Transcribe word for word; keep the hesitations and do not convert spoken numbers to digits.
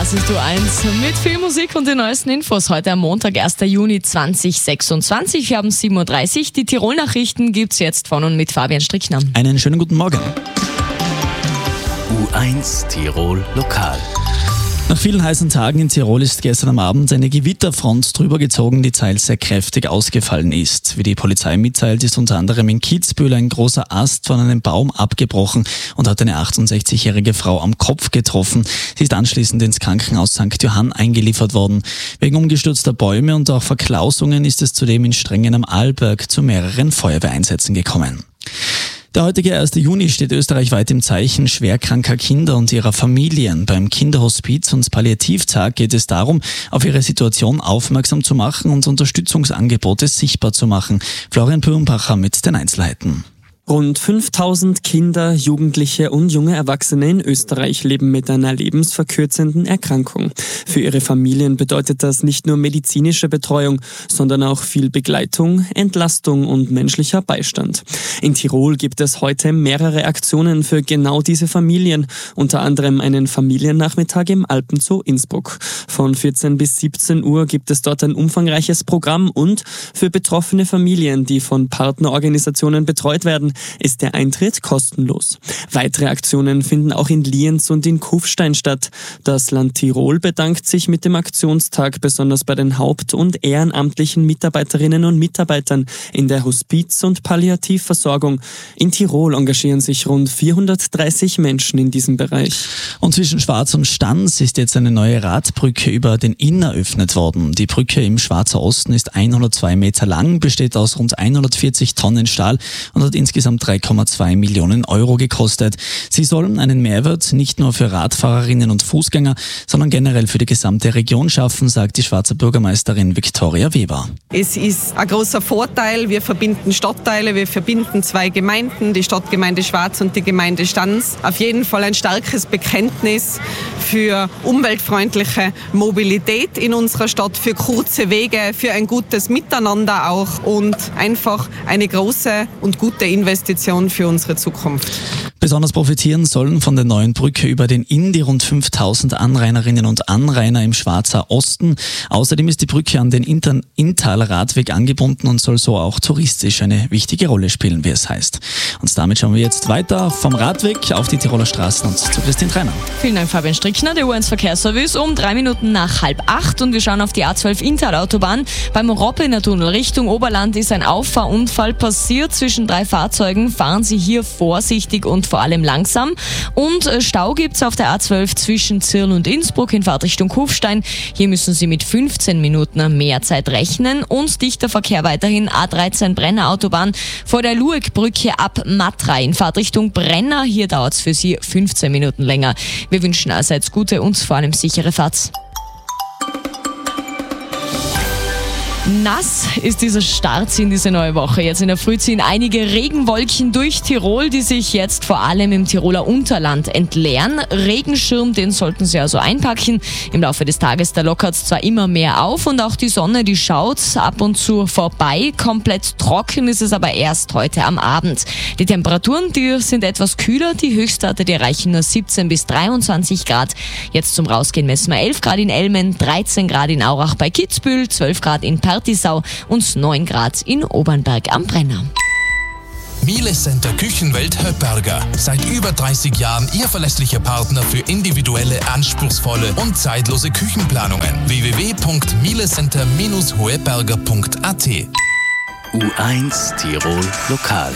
Das ist U eins mit viel Musik und den neuesten Infos. Heute am Montag, ersten Juni zweitausendsechsundzwanzig. Wir haben sieben Uhr dreißig. Die Tirol-Nachrichten gibt's jetzt von und mit Fabian Strickner. Einen schönen guten Morgen. U eins Tirol Lokal. Nach vielen heißen Tagen in Tirol ist gestern am Abend eine Gewitterfront drüber gezogen, die teils sehr kräftig ausgefallen ist. Wie die Polizei mitteilt, ist unter anderem in Kitzbühel ein großer Ast von einem Baum abgebrochen und hat eine achtundsechzigjährige Frau am Kopf getroffen. Sie ist anschließend ins Krankenhaus Sankt Johann eingeliefert worden. Wegen umgestürzter Bäume und auch Verklausungen ist es zudem in Strengen am Arlberg zu mehreren Feuerwehreinsätzen gekommen. Der heutige erste Juni steht österreichweit im Zeichen schwerkranker Kinder und ihrer Familien. Beim Kinderhospiz- und Palliativtag geht es darum, auf ihre Situation aufmerksam zu machen und Unterstützungsangebote sichtbar zu machen. Florian Pürnbacher mit den Einzelheiten. Rund fünftausend Kinder, Jugendliche und junge Erwachsene in Österreich leben mit einer lebensverkürzenden Erkrankung. Für ihre Familien bedeutet das nicht nur medizinische Betreuung, sondern auch viel Begleitung, Entlastung und menschlicher Beistand. In Tirol gibt es heute mehrere Aktionen für genau diese Familien, unter anderem einen Familiennachmittag im Alpenzoo Innsbruck. Von vierzehn bis siebzehn Uhr gibt es dort ein umfangreiches Programm und für betroffene Familien, die von Partnerorganisationen betreut werden, ist der Eintritt kostenlos. Weitere Aktionen finden auch in Lienz und in Kufstein statt. Das Land Tirol bedankt sich mit dem Aktionstag besonders bei den haupt- und ehrenamtlichen Mitarbeiterinnen und Mitarbeitern in der Hospiz- und Palliativversorgung. In Tirol engagieren sich rund vierhundertdreißig Menschen in diesem Bereich. Und zwischen Schwarz und Stans ist jetzt eine neue Radbrücke über den Inn eröffnet worden. Die Brücke im Schwarzer Osten ist hundertzwei Meter lang, besteht aus rund hundertvierzig Tonnen Stahl und hat insgesamt drei Komma zwei Millionen Euro gekostet. Sie sollen einen Mehrwert nicht nur für Radfahrerinnen und Fußgänger, sondern generell für die gesamte Region schaffen, sagt die Schwarzer Bürgermeisterin Viktoria Weber. Es ist ein großer Vorteil. Wir verbinden Stadtteile, wir verbinden zwei Gemeinden, die Stadtgemeinde Schwarz und die Gemeinde Stans. Auf jeden Fall ein starkes Bekenntnis für umweltfreundliche Mobilität in unserer Stadt, für kurze Wege, für ein gutes Miteinander auch und einfach eine große und gute Investition für unsere Zukunft. Besonders profitieren sollen von der neuen Brücke über den Inn die rund fünftausend Anrainerinnen und Anrainer im Schwarzer Osten. Außerdem ist die Brücke an den Inter- Inntaler Radweg angebunden und soll so auch touristisch eine wichtige Rolle spielen, wie es heißt. Und damit schauen wir jetzt weiter vom Radweg auf die Tiroler Straßen und zu Christine Treiner. Vielen Dank, Fabian Strickner, der U eins Verkehrsservice um drei Minuten nach halb acht und wir schauen auf die A zwölf Inntal-Autobahn. Beim Robbener Tunnel Richtung Oberland ist ein Auffahrunfall passiert. Zwischen drei Fahrzeugen fahren Sie hier vorsichtig und vor allem langsam. Und Stau gibt's auf der A zwölf zwischen Zirl und Innsbruck in Fahrtrichtung Kufstein. Hier müssen Sie mit fünfzehn Minuten mehr Zeit rechnen. Und dichter Verkehr weiterhin A dreizehn Brenner Autobahn vor der Luegbrücke ab Matra in Fahrtrichtung Brenner. Hier dauert's für Sie fünfzehn Minuten länger. Wir wünschen allseits gute und vor allem sichere Fahrt. Nass ist dieser Start in diese neue Woche. Jetzt in der Früh ziehen einige Regenwolken durch Tirol, die sich jetzt vor allem im Tiroler Unterland entleeren. Regenschirm, den sollten Sie also einpacken. Im Laufe des Tages, da lockert es zwar immer mehr auf und auch die Sonne, die schaut ab und zu vorbei. Komplett trocken ist es aber erst heute am Abend. Die Temperaturen, die sind etwas kühler. Die Höchstwerte, die erreichen nur siebzehn bis dreiundzwanzig Grad. Jetzt zum Rausgehen messen wir elf Grad in Elmen, dreizehn Grad in Aurach bei Kitzbühel, zwölf Grad in Partisau und neun Grad in Obernberg am Brenner. Miele Center Küchenwelt Höpperger. Seit über dreißig Jahren Ihr verlässlicher Partner für individuelle, anspruchsvolle und zeitlose Küchenplanungen. w w w punkt mielecenter Bindestrich hoeberger punkt a t. U eins Tirol Lokal.